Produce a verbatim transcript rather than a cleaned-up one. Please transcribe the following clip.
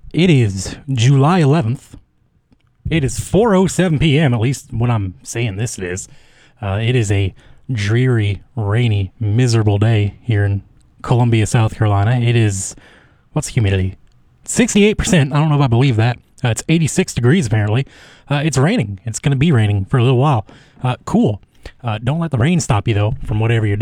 It is July eleventh. It is four oh seven p.m., at least when I'm saying this it is. Uh, it is a dreary, rainy, miserable day here in Columbia, South Carolina. It is, what's the humidity? sixty-eight percent. I don't know if I believe that. Uh, it's eighty-six degrees, apparently. Uh, it's raining. It's going to be raining for a little while. Uh, cool. Uh, don't let the rain stop you, though, from whatever you're doing.